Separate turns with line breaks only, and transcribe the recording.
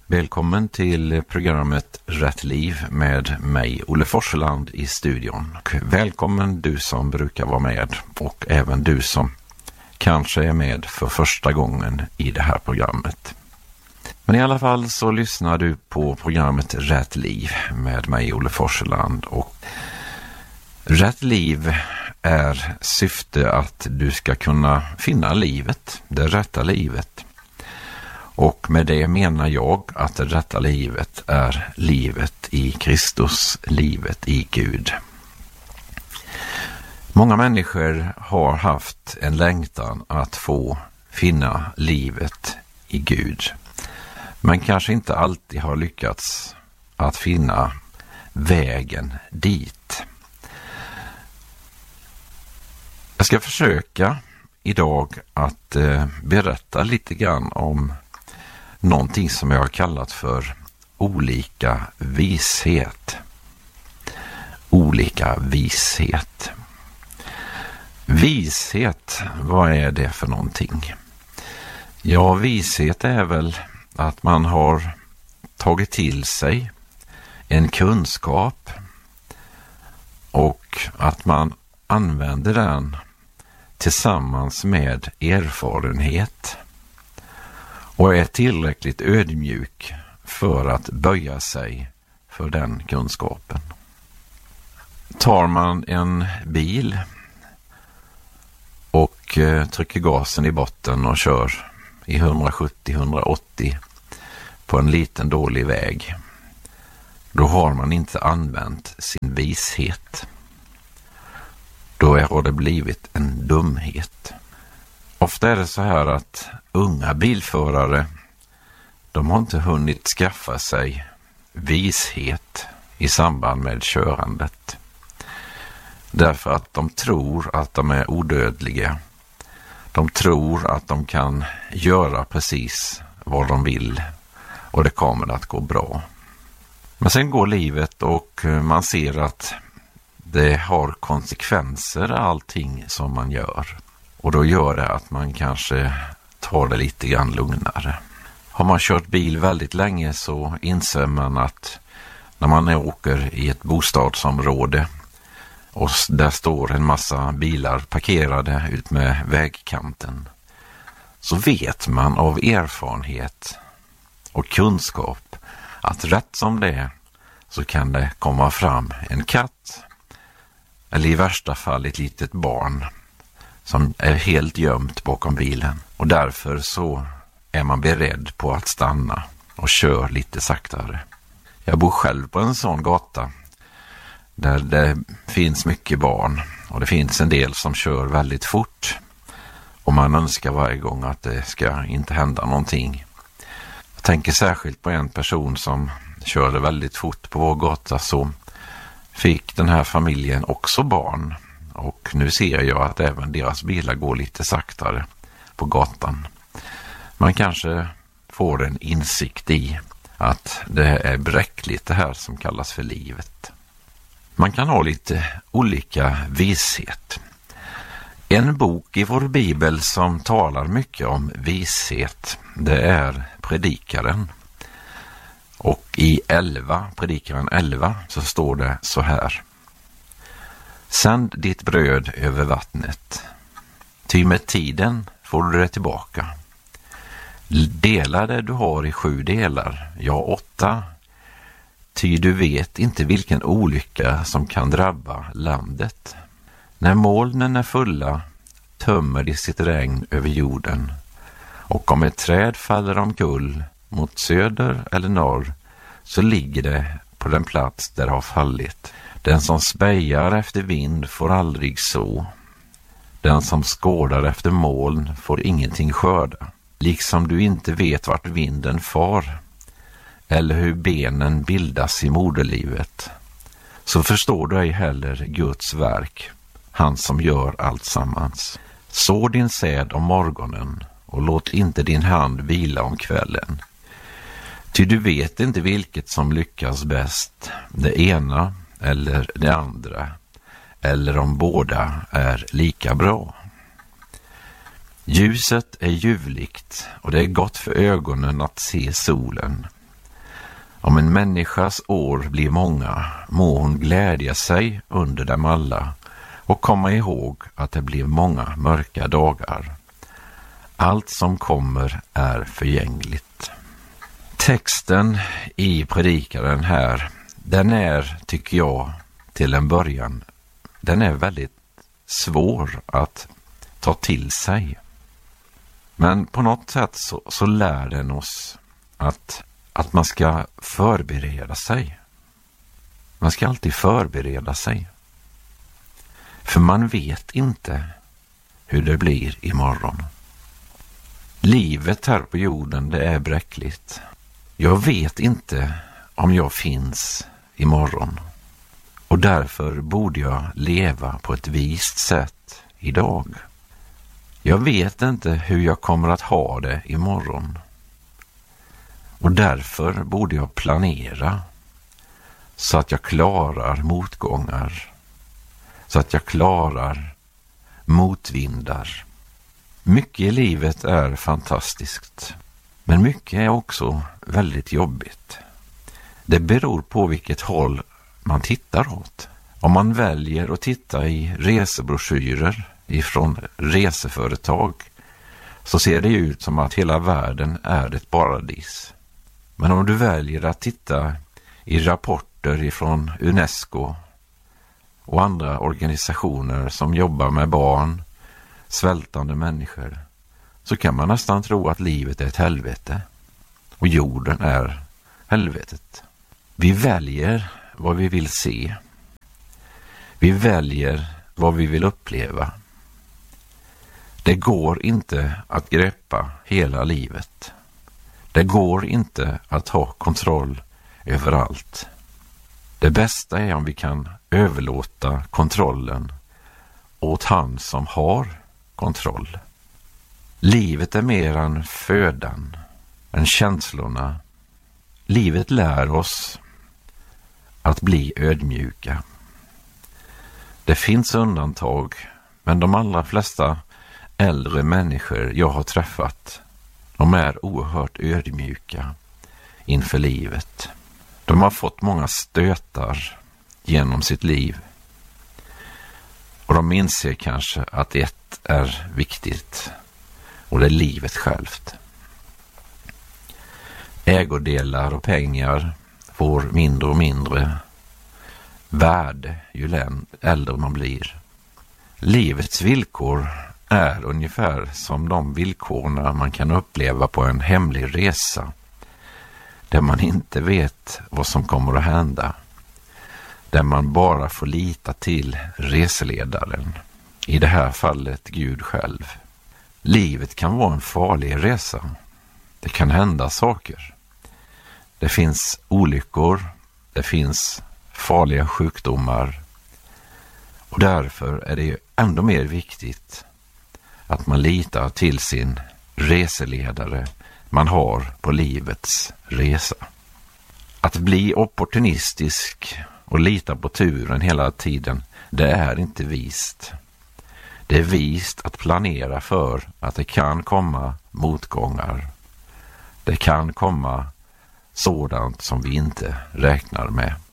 Välkommen till programmet Rätt liv med mig, Olle Forseland, i studion. Och välkommen du som brukar vara med och även du som kanske är med för första gången i det här programmet. Men i alla fall så lyssnar du på programmet Rätt liv med mig, Olle Forseland. Och Rätt liv är syfte att du ska kunna finna livet, det rätta livet. Och med det menar jag att det rätta livet är livet i Kristus, livet i Gud. Många människor har haft en längtan att få finna livet i Gud. Men kanske inte alltid har lyckats att finna vägen dit. Jag ska försöka idag att berätta lite grann om någonting som jag har kallat för olika vishet. Olika vishet. Vishet, vad är det för någonting? Ja, vishet är väl att man har tagit till sig en kunskap och att man använder den tillsammans med erfarenhet och är tillräckligt ödmjuk för att böja sig för den kunskapen. Tar man en bil och trycker gasen i botten och kör i 170-180 på en liten dålig väg, då har man inte använt sin vishet. Då har det blivit en dumhet. Ofta är det så här att unga bilförare, de har inte hunnit skaffa sig vishet i samband med körandet. Därför att de tror att de är odödliga. De tror att de kan göra precis vad de vill och det kommer att gå bra. Men sen går livet och man ser att det har konsekvenser allting som man gör. Och då gör det att man kanske tar det lite grann lugnare. Har man kört bil väldigt länge så inser man att när man åker i ett bostadsområde och där står en massa bilar parkerade ut med vägkanten, så vet man av erfarenhet och kunskap att rätt som det är så kan det komma fram en katt eller i värsta fall ett litet barn som är helt gömt bakom bilen. Och därför så är man beredd på att stanna och kör lite saktare. Jag bor själv på en sån gata där det finns mycket barn och det finns en del som kör väldigt fort. Och man önskar varje gång att det ska inte hända någonting. Jag tänker särskilt på en person som körde väldigt fort på vår gata, så fick den här familjen också barn. Och nu ser jag att även deras bilar går lite saktare på gatan. Man kanske får en insikt i att det är bräckligt det här som kallas för livet. Man kan ha lite olika vishet. En bok i vår bibel som talar mycket om vishet, det är Predikaren. Och i Predikaren 11 så står det så här: Sänd ditt bröd över vattnet, ty med tiden får du det tillbaka. Dela det du har i 7 delar, ja 8, ty du vet inte vilken olycka som kan drabba landet. När molnen är fulla tömmer de sitt regn över jorden, och om ett träd faller omkull mot söder eller norr, så ligger det på den plats där det har fallit. Den som spejar efter vind får aldrig så. Den som skådar efter moln får ingenting skörda. Liksom du inte vet vart vinden far, eller hur benen bildas i moderlivet, så förstår du ej heller Guds verk, han som gör allt sammans. Så din säd om morgonen, och låt inte din hand vila om kvällen. Ty du vet inte vilket som lyckas bäst, det ena eller det andra, eller om båda är lika bra. Ljuset är ljuvligt och det är gott för ögonen att se solen. Om en människas år blir många, må hon glädja sig under dem alla och komma ihåg att det blir många mörka dagar. Allt som kommer är förgängligt. Texten i predikaren här, den är, tycker jag, till en början, den är väldigt svår att ta till sig. Men på något sätt så lär den oss att man ska förbereda sig. Man ska alltid förbereda sig. För man vet inte hur det blir imorgon. Livet här på jorden, det är bräckligt. Jag vet inte om jag finns imorgon. Och därför borde jag leva på ett vist sätt idag. Jag vet inte hur jag kommer att ha det imorgon. Och därför borde jag planera så att jag klarar motgångar. Så att jag klarar motvindar. Mycket i livet är fantastiskt. Men mycket är också väldigt jobbigt. Det beror på vilket håll man tittar åt. Om man väljer att titta i resebroschyrer ifrån reseföretag så ser det ut som att hela världen är ett paradis. Men om du väljer att titta i rapporter ifrån UNESCO och andra organisationer som jobbar med barn, svältande människor, så kan man nästan tro att livet är ett helvete och jorden är helvetet. Vi väljer vad vi vill se. Vi väljer vad vi vill uppleva. Det går inte att greppa hela livet. Det går inte att ha kontroll över allt. Det bästa är om vi kan överlåta kontrollen åt han som har kontroll. Livet är mer än födan, än känslorna. Livet lär oss att bli ödmjuka. Det finns undantag, men de allra flesta äldre människor jag har träffat, de är oerhört ödmjuka inför livet. De har fått många stötar genom sitt liv. Och de inser kanske att ett är viktigt, och det är livet självt. Ägodelar och pengar får mindre och mindre värde ju äldre man blir. Livets villkor är ungefär som de villkorna man kan uppleva på en hemlig resa, där man inte vet vad som kommer att hända, där man bara får lita till reseledaren, i det här fallet Gud själv. Livet kan vara en farlig resa. Det kan hända saker. Det finns olyckor, det finns farliga sjukdomar, och därför är det ju ändå mer viktigt att man litar till sin reseledare man har på livets resa. Att bli opportunistisk och lita på turen hela tiden, det är inte vist. Det är vist att planera för att det kan komma motgångar. Det kan komma sådant som vi inte räknar med.